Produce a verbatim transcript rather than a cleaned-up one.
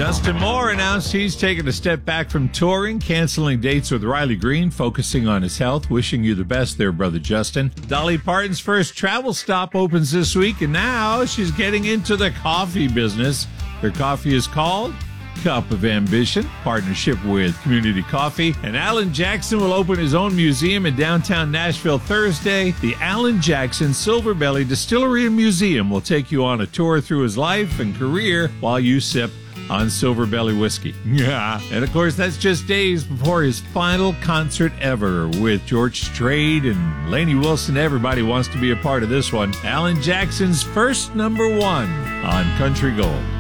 Justin Moore announced he's taken a step back from touring, canceling dates with Riley Green, focusing on his health. Wishing you the best there, brother Justin. Dolly Parton's first travel stop opens this week, and now she's getting into the coffee business. Her coffee is called Cup of Ambition, partnership with Community Coffee. And Alan Jackson will open his own museum in downtown Nashville Thursday. The Alan Jackson Silver Belly Distillery and Museum will take you on a tour through his life and career while you sip on Silver Belly whiskey. Yeah. And of course, that's just days before his final concert ever with George Strait and Lainey Wilson. Everybody wants to be a part of this one. Alan Jackson's first number one on Country Gold.